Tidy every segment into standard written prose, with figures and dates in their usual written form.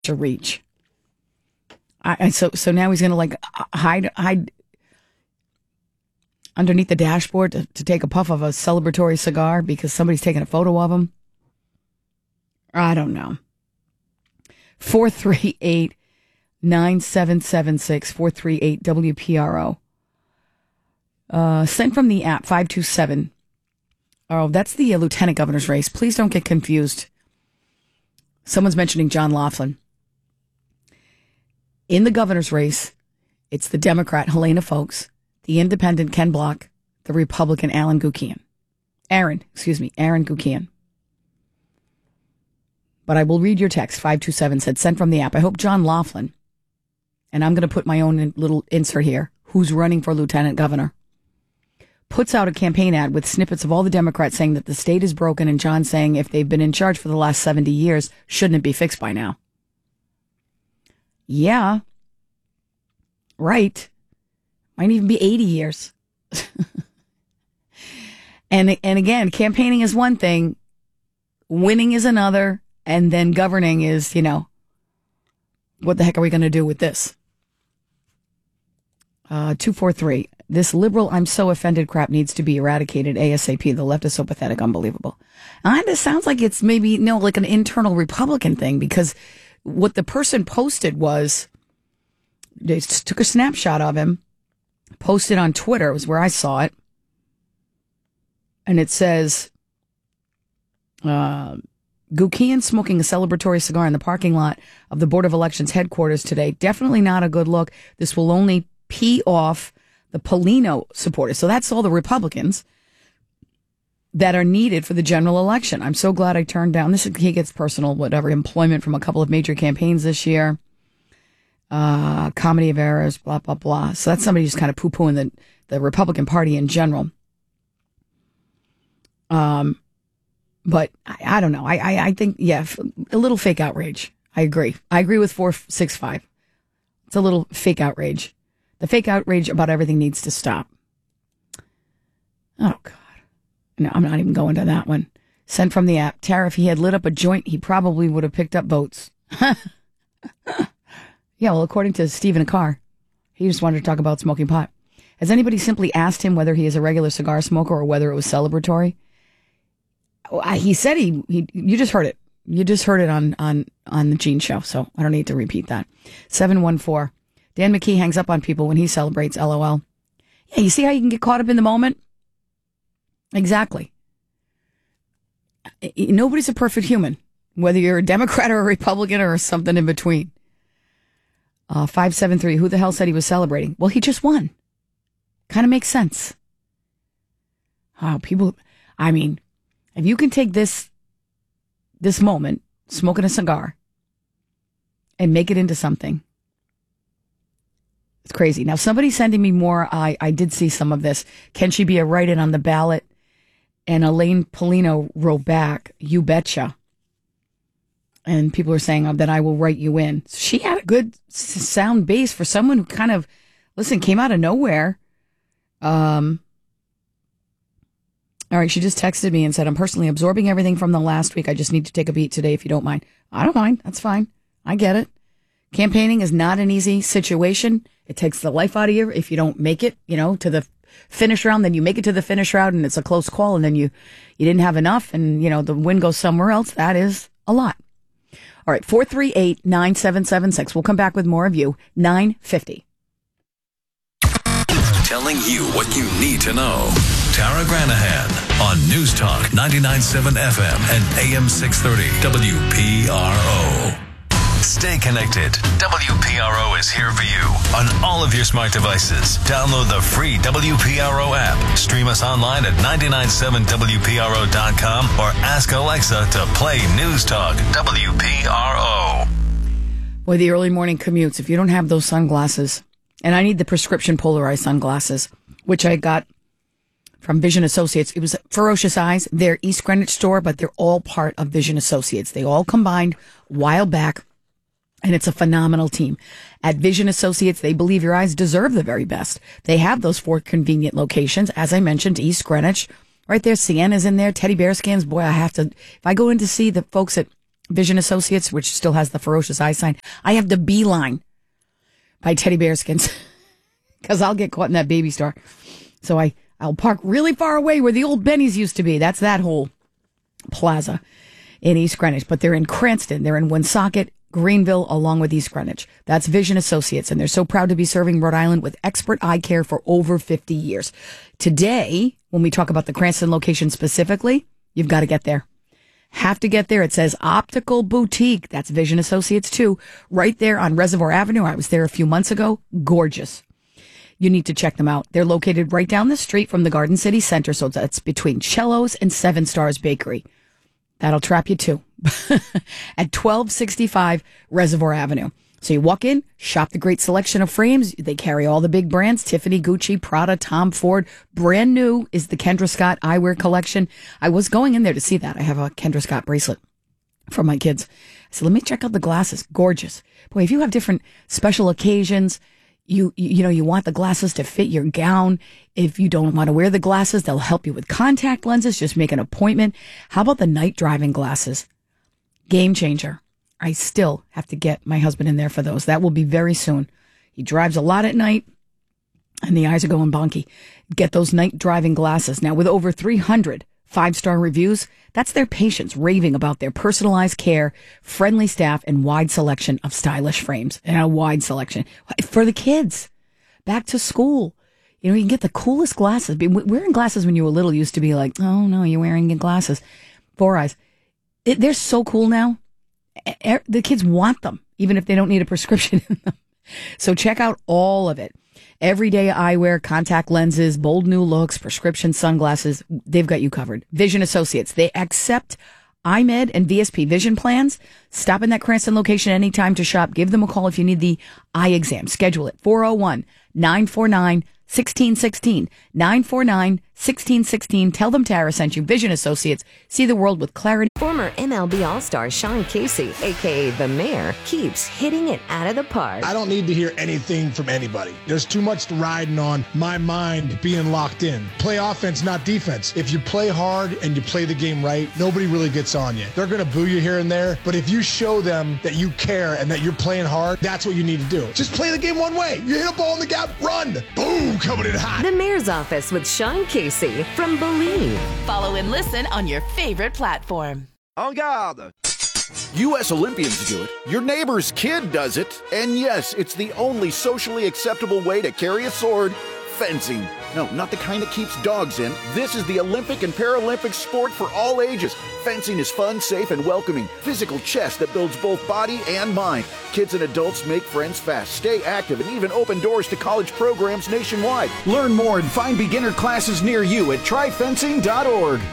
a reach. So now he's going to like hide underneath the dashboard to take a puff of a celebratory cigar because somebody's taking a photo of him. I don't know. 438-9776, 438-WPRO. Sent from the app, 527. Oh, that's the lieutenant governor's race. Please don't get confused. Someone's mentioning John Laughlin. In the governor's race, it's the Democrat Helena Foulkes, the independent Ken Block, the Republican Aaron Guckian. Aaron Guckian. But I will read your text. 527 said, sent from the app. I hope John Laughlin, and I'm going to put my own little insert here, who's running for lieutenant governor, puts out a campaign ad with snippets of all the Democrats saying that the state is broken and John saying if they've been in charge for the last 70 years, shouldn't it be fixed by now? Yeah. Right. Might even be 80 years. And again, campaigning is one thing, winning is another, and then governing is, what the heck are we going to do with this? 243. This liberal I'm so offended crap needs to be eradicated ASAP. The left is so pathetic, unbelievable. And this sounds like it's maybe, like an internal Republican thing, because what the person posted was, they took a snapshot of him, posted on Twitter, was where I saw it. And it says, Guckian smoking a celebratory cigar in the parking lot of the Board of Elections headquarters today. Definitely not a good look. This will only pee off the Polino supporters. So that's all the Republicans that are needed for the general election. I'm so glad I turned down this. He gets personal, whatever, employment from a couple of major campaigns this year. Comedy of errors, blah, blah, blah. So that's somebody who's kind of poo-pooing the Republican Party in general. But I don't know. I think, a little fake outrage. I agree. I agree with 465. It's a little fake outrage. The fake outrage about everything needs to stop. Oh, God. No, I'm not even going to that one. Sent from the app. Tara, if he had lit up a joint, he probably would have picked up votes. Yeah, well, according to Stephen Carr, he just wanted to talk about smoking pot. Has anybody simply asked him whether he is a regular cigar smoker or whether it was celebratory? He said you just heard it. You just heard it on the Gene Show, so I don't need to repeat that. 714. Dan McKee hangs up on people when he celebrates, LOL. Yeah, you see how you can get caught up in the moment? Exactly. Nobody's a perfect human, whether you're a Democrat or a Republican or something in between. 573, who the hell said he was celebrating? Well, he just won. Kind of makes sense. Oh, people, if you can take this moment, smoking a cigar, and make it into something, it's crazy. Now, somebody's sending me more. I did see some of this. Can she be a write-in on the ballot? And Elaine Polino wrote back, you betcha. And people are saying that I will write you in. She had a good sound base for someone who kind of, came out of nowhere. All right, she just texted me and said, I'm personally absorbing everything from the last week. I just need to take a beat today if you don't mind. I don't mind. That's fine. I get it. Campaigning is not an easy situation. It takes the life out of you if you don't make it, to the finish round. Then you make it to the finish round and it's a close call and then you didn't have enough and, the win goes somewhere else. That is a lot. All right, 438-9776. We'll come back with more of you. 950. Telling you what you need to know. Tara Granahan on News Talk 99.7 FM and AM 630 WPRO. Stay connected. WPRO is here for you on all of your smart devices. Download the free WPRO app. Stream us online at 997WPRO.com or ask Alexa to play News Talk WPRO. Boy, the early morning commutes, if you don't have those sunglasses, and I need the prescription polarized sunglasses, which I got from Vision Associates. It was Ferocious Eyes, their East Greenwich store, but they're all part of Vision Associates. They all combined a while back, and it's a phenomenal team. At Vision Associates, they believe your eyes deserve the very best. They have those 4 convenient locations. As I mentioned, East Greenwich, right there, Sienna's in there, Teddy Bear Scans. Boy, if I go in to see the folks at Vision Associates, which still has the ferocious eye sign. I have the Beeline by Teddy Bearskins because I'll get caught in that baby star. So I'll park really far away where the old Benny's used to be. That's that whole plaza in East Greenwich. But they're in Cranston. They're in Woonsocket, Greenville, along with East Greenwich. That's Vision Associates. And they're so proud to be serving Rhode Island with expert eye care for over 50 years. Today, when we talk about the Cranston location specifically, you've got to get there. Have to get there. It says Optical Boutique. That's Vision Associates too. Right there on Reservoir Avenue. I was there a few months ago. Gorgeous. You need to check them out. They're located right down the street from the Garden City Center. So that's between Cello's and Seven Stars Bakery. That'll trap you too. At 1265 Reservoir Avenue. So you walk in, shop the great selection of frames. They carry all the big brands, Tiffany, Gucci, Prada, Tom Ford. Brand new is the Kendra Scott eyewear collection. I was going in there to see that. I have a Kendra Scott bracelet for my kids. I said, let me check out the glasses. Gorgeous. Boy, if you have different special occasions, you want the glasses to fit your gown. If you don't want to wear the glasses, they'll help you with contact lenses. Just make an appointment. How about the night driving glasses? Game changer. I still have to get my husband in there for those. That will be very soon. He drives a lot at night and the eyes are going bonky. Get those night driving glasses. Now with over 300 5-star reviews, that's their patients raving about their personalized care, friendly staff, and wide selection of stylish frames. And a wide selection for the kids. Back to school. You can get the coolest glasses. Wearing glasses when you were little used to be like, oh no, you're wearing glasses. 4 eyes. They're so cool now. The kids want them, even if they don't need a prescription in them. So check out all of it. Everyday eyewear, contact lenses, bold new looks, prescription sunglasses. They've got you covered. Vision Associates. They accept iMed and VSP vision plans. Stop in that Cranston location anytime to shop. Give them a call if you need the eye exam. Schedule it. 401-949-1616. 949-1616. Tell them Tara sent you. Vision Associates. See the world with clarity. Former MLB All-Star Sean Casey, a.k.a. The Mayor, keeps hitting it out of the park. I don't need to hear anything from anybody. There's too much riding on my mind being locked in. Play offense, not defense. If you play hard and you play the game right, nobody really gets on you. They're going to boo you here and there, but if you show them that you care and that you're playing hard, that's what you need to do. Just play the game one way. You hit a ball in the gap, run. Boom, coming in hot. The Mayor's Office with Sean Casey from Believe. Follow and listen on your favorite platform. En garde! U.S. Olympians do it. Your neighbor's kid does it. And yes, it's the only socially acceptable way to carry a sword. Fencing. No, not the kind that keeps dogs in. This is the Olympic and Paralympic sport for all ages. Fencing is fun, safe, and welcoming. Physical chess that builds both body and mind. Kids and adults make friends fast, stay active, and even open doors to college programs nationwide. Learn more and find beginner classes near you at tryfencing.org.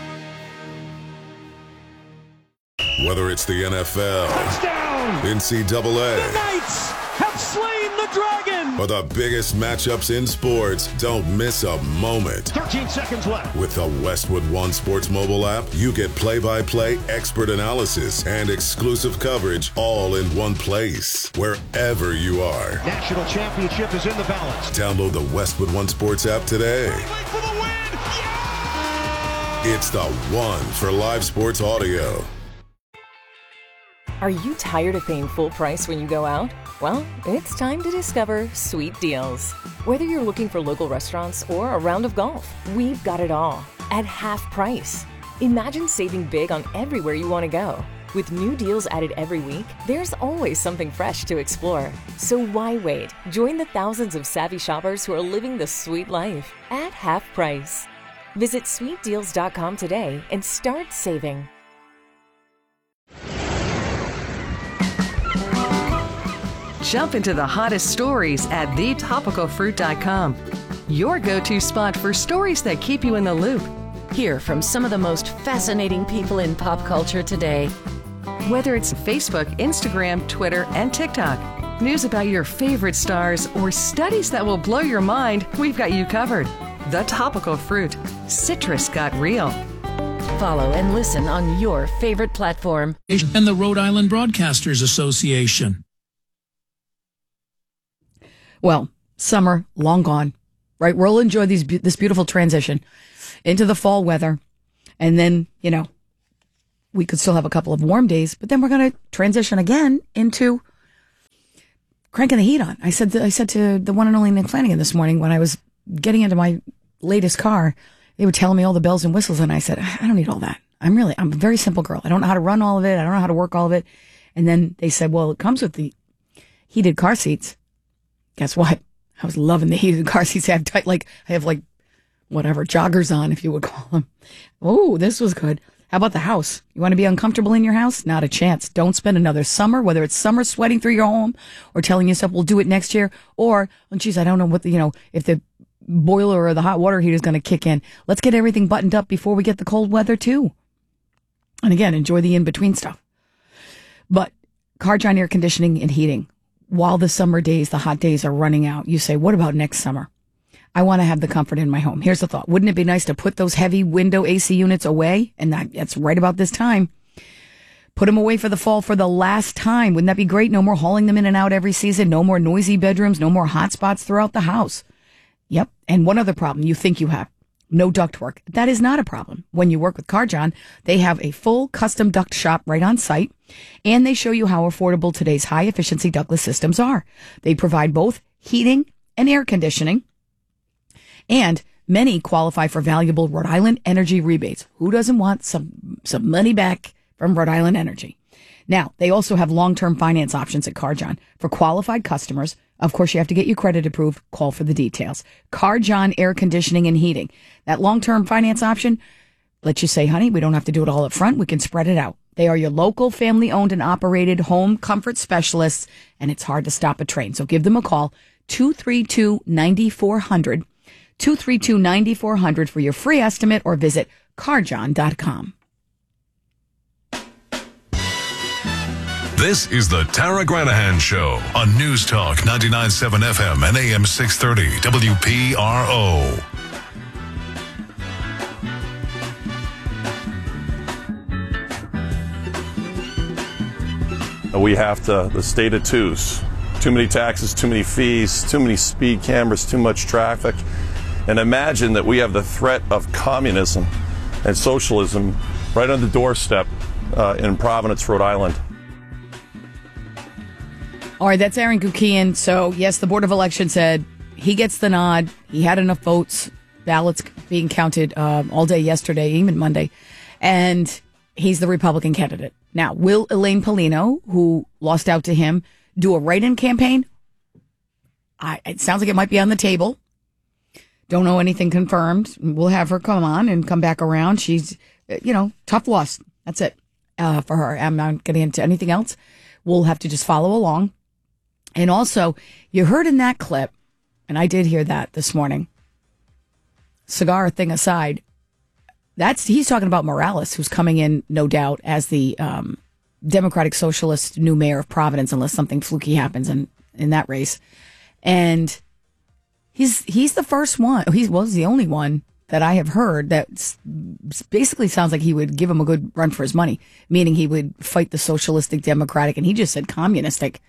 Whether it's the NFL, Touchdown! NCAA, the Knights have slain the dragon, or the biggest matchups in sports, don't miss a moment. 13 seconds left. With the Westwood One Sports mobile app, you get play-by-play expert analysis and exclusive coverage all in one place, wherever you are. National championship is in the balance. Download the Westwood One Sports app today. For the win! Yeah! It's the one for live sports audio. Are you tired of paying full price when you go out? Well, it's time to discover Sweet Deals. Whether you're looking for local restaurants or a round of golf, we've got it all at half price. Imagine saving big on everywhere you want to go. With new deals added every week, there's always something fresh to explore. So why wait? Join the thousands of savvy shoppers who are living the sweet life at half price. Visit sweetdeals.com today and start saving. Jump into the hottest stories at thetopicalfruit.com. Your go-to spot for stories that keep you in the loop. Hear from some of the most fascinating people in pop culture today. Whether it's Facebook, Instagram, Twitter, and TikTok. News about your favorite stars or studies that will blow your mind, we've got you covered. The Topical Fruit. Citrus got real. Follow and listen on your favorite platform. And the Rhode Island Broadcasters Association. Well, summer, long gone, right? We'll enjoy this beautiful transition into the fall weather. And then, we could still have a couple of warm days, but then we're going to transition again into cranking the heat on. I said to the one and only Nick Flanagan this morning when I was getting into my latest car, they were telling me all the bells and whistles, and I said, I don't need all that. I'm a very simple girl. I don't know how to run all of it. I don't know how to work all of it. And then they said, well, it comes with the heated car seats. Guess what? I was loving the heated car seats. I have whatever, joggers on, if you would call them. Oh, this was good. How about the house? You want to be uncomfortable in your house? Not a chance. Don't spend another summer, whether it's summer sweating through your home or telling yourself we'll do it next year, or, oh, geez, I don't know what if the boiler or the hot water heater is going to kick in. Let's get everything buttoned up before we get the cold weather too. And again, enjoy the in-between stuff. But Car-John air conditioning and heating, while the summer days, the hot days are running out, you say, what about next summer? I want to have the comfort in my home. Here's the thought. Wouldn't it be nice to put those heavy window AC units away? And that's right about this time. Put them away for the fall for the last time. Wouldn't that be great? No more hauling them in and out every season. No more noisy bedrooms. No more hot spots throughout the house. Yep. And one other problem you think you have. No ductwork. That is not a problem. When you work with Car-John, they have a full custom duct shop right on site, and they show you how affordable today's high-efficiency ductless systems are. They provide both heating and air conditioning, and many qualify for valuable Rhode Island Energy rebates. Who doesn't want some money back from Rhode Island Energy? Now, they also have long-term finance options at Car-John for qualified customers. Of course, you have to get your credit approved. Call for the details. Car-John Air Conditioning and Heating. That long-term finance option lets you say, honey, we don't have to do it all up front. We can spread it out. They are your local family-owned and operated home comfort specialists, and it's hard to stop a train. So give them a call, 232-9400. 232-9400 for your free estimate, or visit carjohn.com. This is the Tara Granahan Show on News Talk 99.7 FM and AM 630 WPRO. We have the state of twos. Too many taxes, too many fees, too many speed cameras, too much traffic. And imagine that we have the threat of communism and socialism right on the doorstep in Providence, Rhode Island. All right, that's Aaron Gukian. So, yes, the Board of Elections said he gets the nod. He had enough votes, ballots being counted all day yesterday, even Monday, and he's the Republican candidate. Now, will Elaine Paulino, who lost out to him, do a write-in campaign? It sounds like it might be on the table. Don't know anything confirmed. We'll have her come on and come back around. She's, tough loss. That's it for her. I'm not getting into anything else. We'll have to just follow along. And also, you heard in that clip, and I did hear that this morning, cigar thing aside, he's talking about Morales, who's coming in, no doubt, as the Democratic Socialist new mayor of Providence, unless something fluky happens in that race. And he's the first one. He was the only one that I have heard that basically sounds like he would give him a good run for his money, meaning he would fight the socialistic, democratic, and he just said communistic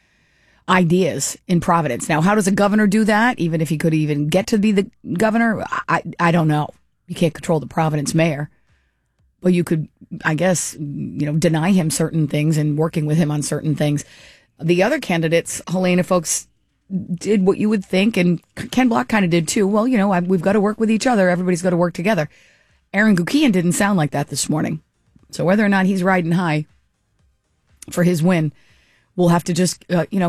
ideas in Providence. Now, how does a governor do that? Even if he could even get to be the governor, I don't know. You can't control the Providence mayor, but you could, I guess, deny him certain things and working with him on certain things. The other candidates, Helena, folks, did what you would think, and Ken Block kind of did too. Well, we've got to work with each other. Everybody's got to work together. Aaron Gukian didn't sound like that this morning. So whether or not he's riding high for his win, we'll have to just,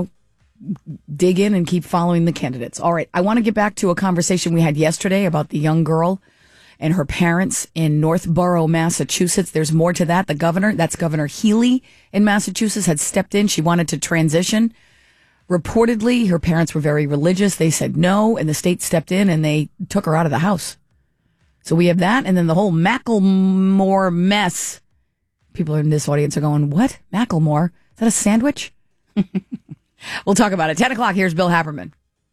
dig in and keep following the candidates. All right. I want to get back to a conversation we had yesterday about the young girl and her parents in Northborough, Massachusetts. There's more to that. The governor, that's Governor Healy in Massachusetts, had stepped in. She wanted to transition. Reportedly, her parents were very religious. They said no, and the state stepped in and they took her out of the house. So we have that, and then the whole Macklemore mess. People in this audience are going, what? Macklemore? Is that a sandwich? We'll talk about it. 10 o'clock, here's Bill Haberman.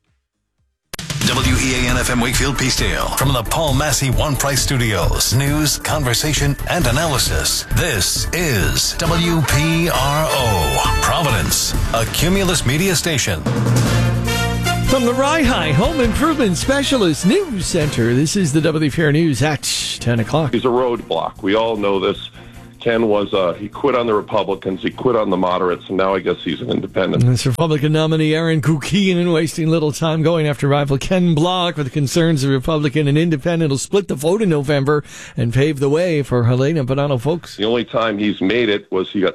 WEAN FM Wakefield Peacedale from the Paul Massey One Price Studios. News, conversation, and analysis. This is WPRO, Providence, a Cumulus media station. From the Rye Home Improvement Specialist News Center, this is the WPR News at 10 o'clock. He's a roadblock. We all know this. Ken was, he quit on the Republicans, he quit on the moderates, and now I guess he's an independent. This Republican nominee Aaron Kukian wasting little time going after rival Ken Block with concerns the Republican and independent will split the vote in November and pave the way for Helena Bonanno Folks. The only time he's made it was he got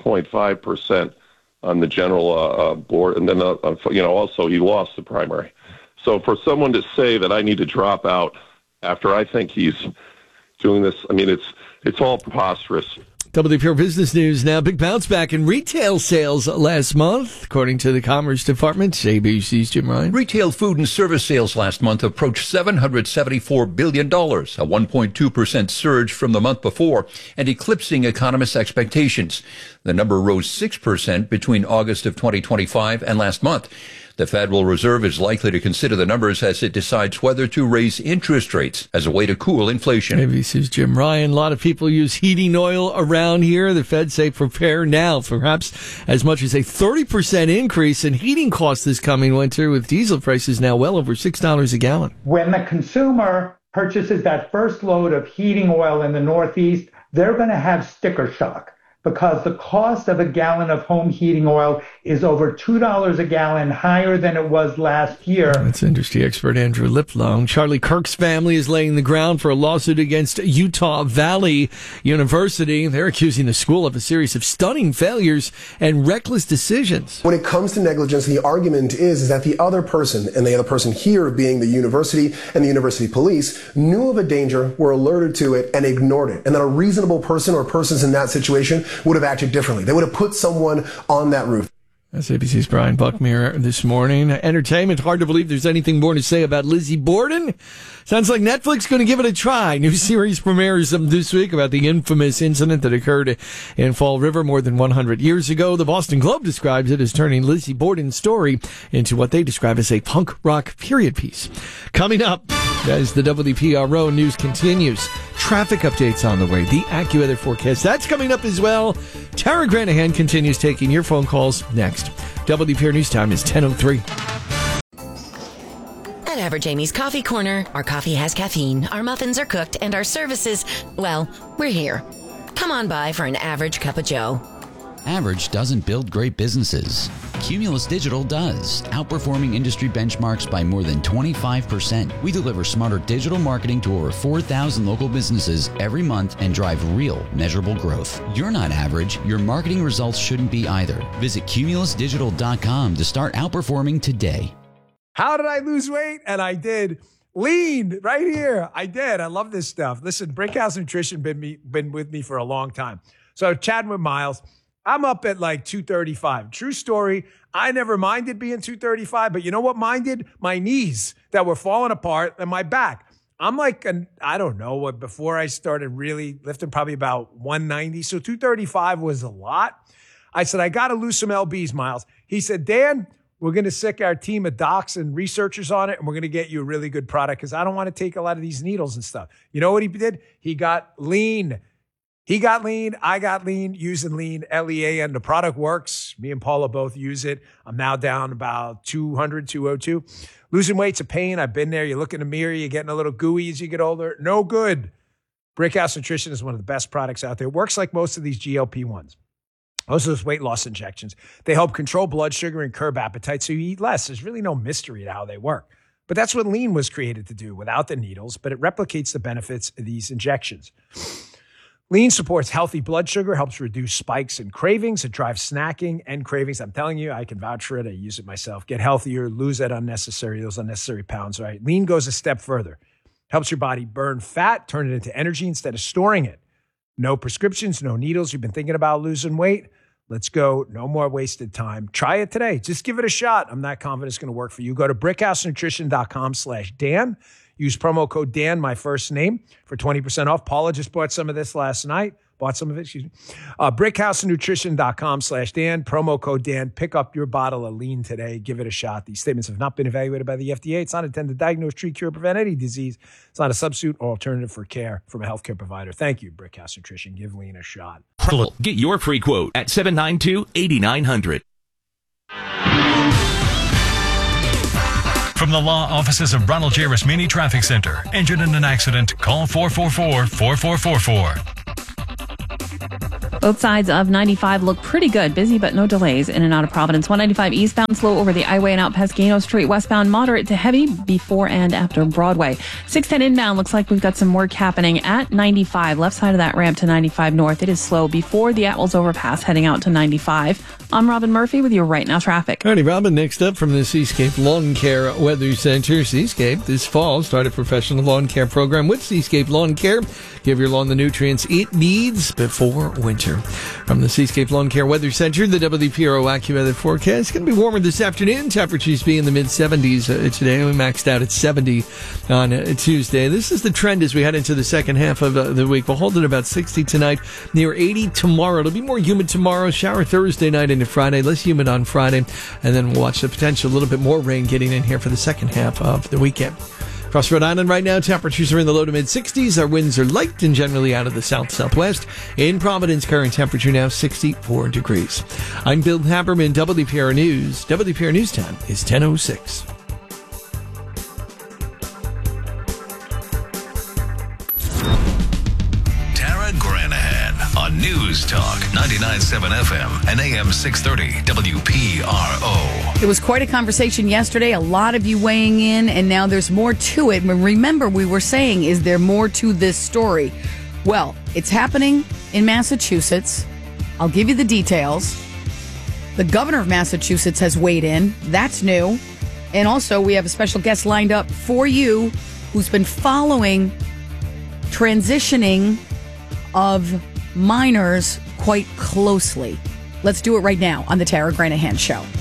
6.5% on the general board, and then, also he lost the primary. So for someone to say that I need to drop out after I think he's doing this, I mean, it's all preposterous. WPR Business News now. Big bounce back in retail sales last month, according to the Commerce Department. ABC's Jim Ryan. Retail food and service sales last month approached $774 billion, a 1.2% surge from the month before, and eclipsing economists' expectations. The number rose 6% between August of 2025 and last month. The Federal Reserve is likely to consider the numbers as it decides whether to raise interest rates as a way to cool inflation. ABC's Jim Ryan. A lot of people use heating oil around here. The Fed say prepare now for perhaps as much as a 30% increase in heating costs this coming winter, with diesel prices now well over $6 a gallon. When the consumer purchases that first load of heating oil in the Northeast, they're going to have sticker shock, because the cost of a gallon of home heating oil is over $2 a gallon higher than it was last year. That's industry expert Andrew Liplow. Charlie Kirk's family is laying the ground for a lawsuit against Utah Valley University. They're accusing the school of a series of stunning failures and reckless decisions. When it comes to negligence, the argument is that the other person, and the other person here being the university and the university police, knew of a danger, were alerted to it, and ignored it. And that a reasonable person or persons in that situation would have acted differently. They would have put someone on that roof. That's ABC's Brian Buckmere this morning. Entertainment. Hard to believe there's anything more to say about Lizzie Borden. Sounds like Netflix going to give it a try. New series premieres this week about the infamous incident that occurred in Fall River more than 100 years ago. The Boston Globe describes it as turning Lizzie Borden's story into what they describe as a punk rock period piece. Coming up, as the WPRO news continues, traffic updates on the way, the AccuWeather forecast, that's coming up as well. Tara Granahan continues taking your phone calls next. WPR News Time is 10:03. At Average Amy's Coffee Corner, our coffee has caffeine, our muffins are cooked, and our services, well, we're here. Come on by for an average cup of joe. Average doesn't build great businesses. Cumulus Digital does, outperforming industry benchmarks by more than 25%. We deliver smarter digital marketing to over 4,000 local businesses every month and drive real, measurable growth. You're not average. Your marketing results shouldn't be either. Visit cumulusdigital.com to start outperforming today. How did I lose weight? And I did. Lean right here. I did. I love this stuff. Listen, Brickhouse Nutrition been with me for a long time. So chatting with Miles, I'm up at like 235. True story. I never minded being 235, but you know what minded? My knees that were falling apart and my back. I'm like, I don't know what, before I started really lifting, probably about 190. So 235 was a lot. I said, I got to lose some lbs, Miles. He said, Dan, we're going to sick our team of docs and researchers on it, and we're going to get you a really good product because I don't want to take a lot of these needles and stuff. You know what he did? He got lean. He got lean. I got lean, using lean, L-E-A-N. The product works. Me and Paula both use it. I'm now down about 200, 202. Losing weight's a pain. I've been there. You look in the mirror, you're getting a little gooey as you get older. No good. Brickhouse Nutrition is one of the best products out there. It works like most of these GLP-1s. Most of those weight loss injections. They help control blood sugar and curb appetite so you eat less. There's really no mystery to how they work. But that's what lean was created to do without the needles, but it replicates the benefits of these injections. Lean supports healthy blood sugar, helps reduce spikes and cravings. It drives snacking and cravings. I'm telling you, I can vouch for it. I use it myself. Get healthier, lose those unnecessary pounds, right? Lean goes a step further. Helps your body burn fat, turn it into energy instead of storing it. No prescriptions, no needles. You've been thinking about losing weight? Let's go. No more wasted time. Try it today. Just give it a shot. I'm not confident it's going to work for you. Go to brickhousenutrition.com/Dan. Use promo code Dan, my first name, for 20% off. Paula just bought some of this last night. brickhousenutrition.com/Dan. Promo code Dan. Pick up your bottle of lean today. Give it a shot. These statements have not been evaluated by the FDA. It's not intended to diagnose, treat, cure, prevent any disease. It's not a substitute or alternative for care from a healthcare provider. Thank you, Brickhouse Nutrition. Give lean a shot. Get your free quote at 792-8900. From the law offices of Ronald J. Rasmini Traffic Center. Injured in an accident? Call 444-4444. Both sides of 95 look pretty good. Busy, but no delays in and out of Providence. 195 eastbound, slow over the I-Way and out Pasquino Street. Westbound, moderate to heavy before and after Broadway. 610 inbound, looks like we've got some work happening at 95. Left side of that ramp to 95 north. It is slow before the Atwells overpass, heading out to 95. I'm Robin Murphy with your Right Now traffic. Alrighty, Robin, next up from the Seascape Lawn Care Weather Center. Seascape this fall start a professional lawn care program with Seascape Lawn Care. Give your lawn the nutrients it needs before winter. From the Seascape Lawn Care Weather Center, the WPRO AccuWeather forecast. It's going to be warmer this afternoon. Temperatures be in the mid-70s today. We maxed out at 70 on Tuesday. This is the trend as we head into the second half of the week. We'll hold it about 60 tonight, near 80 tomorrow. It'll be more humid tomorrow. Shower Thursday night into Friday, less humid on Friday. And then we'll watch the potential a little bit more rain getting in here for the second half of the weekend. Across Rhode Island right now, temperatures are in the low to mid-60s. Our winds are light and generally out of the south-southwest. In Providence, current temperature now 64 degrees. I'm Bill Haberman, WPR News. WPR News time is 10:06. Tara Granahan on News Talk 99.7 FM and AM 630 WPRO. It was quite a conversation yesterday. A lot of you weighing in, and now there's more to it. Remember, we were saying, is there more to this story? Well, it's happening in Massachusetts. I'll give you the details. The governor of Massachusetts has weighed in. That's new. And also, we have a special guest lined up for you who's been following transitioning of minors quite closely. Let's do it right now on the Tara Granahan Show.